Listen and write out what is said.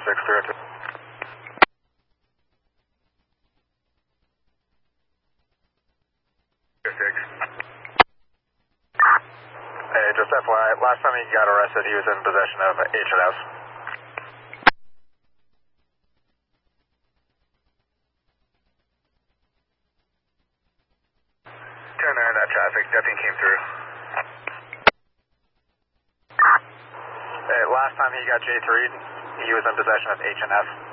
302. Hey, just FYI, last time he got arrested, he was in possession of H&S. 10-9, that traffic, nothing came through. Hey, last time he got J3'd, he was in possession of H&S.